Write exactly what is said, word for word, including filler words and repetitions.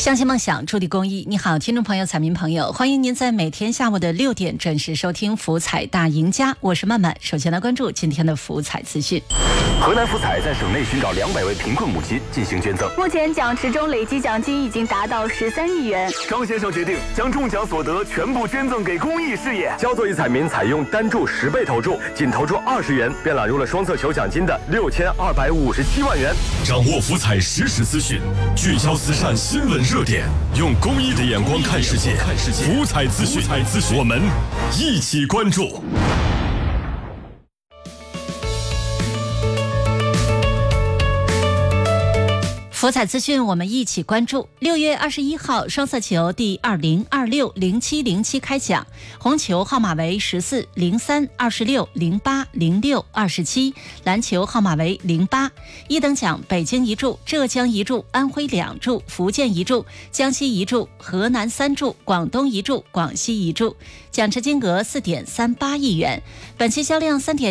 相信梦想，助力公益。你好，听众朋友、彩民朋友，欢迎您在每天下午的六点准时收听福彩大赢家，我是曼曼。首先来关注今天的福彩资讯。 河南福彩在省内寻找两百位贫困母亲进行捐赠， 目前奖池中累计奖金已经达到十三亿元。 张先生决定将中奖所得全部捐赠给公益事业。焦作一彩民采用单注十倍投注，仅投注二十元，便揽入了双色球奖金的六千二百五十七万元。 掌握福彩实时资讯，聚焦慈善新闻热点，用公益的眼光看世界。福彩资讯，我们一起关注。 福彩资讯，我们一起关注。六月二十一号，双色球第二零二六零七零七开奖，红球号码为十四零三二十六零八零六二十七，蓝球号码为零八。一等奖北京一注、浙江一注、安徽两注、福建一注、江西一注、河南三注、广东一注、广西一注，奖池金额四点三八亿元。本期销量三点